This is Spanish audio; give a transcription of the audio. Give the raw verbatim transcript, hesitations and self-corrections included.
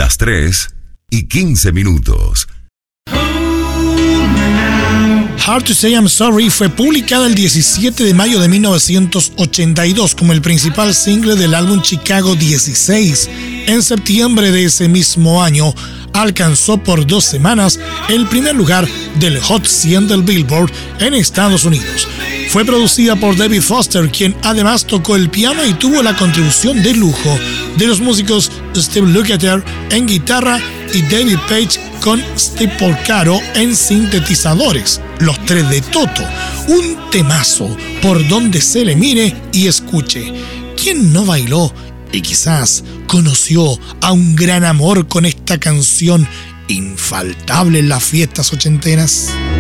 Las tres y quince minutos. Hard to Say I'm Sorry fue publicada el diecisiete de mayo de mil novecientos ochenta y dos como el principal single del álbum Chicago dieciséis. En septiembre de ese mismo año, alcanzó por dos semanas el primer lugar del Hot cien del Billboard en Estados Unidos. Fue producida por David Foster, quien además tocó el piano y tuvo la contribución de lujo de los músicos Steve Lukather en guitarra y David Page con Steve Porcaro en sintetizadores, los tres de Toto. Un temazo por donde se le mire y escuche. ¿Quién no bailó y quizás conoció a un gran amor con esta canción infaltable en las fiestas ochenteras?